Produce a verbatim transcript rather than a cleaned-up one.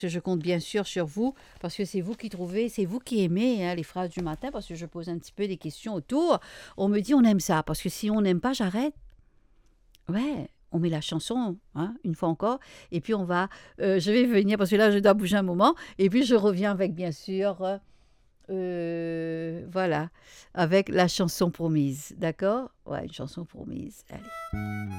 Je compte bien sûr sur vous, parce que c'est vous qui trouvez, c'est vous qui aimez hein, les phrases du matin, parce que je pose un petit peu des questions autour. On me dit on aime ça, parce que si on n'aime pas, j'arrête. Ouais, on met la chanson, hein, une fois encore, et puis on va, euh, je vais venir, parce que là je dois bouger un moment, et puis je reviens avec bien sûr, euh, euh, voilà, avec la chanson promise, d'accord? Ouais, une chanson promise, allez.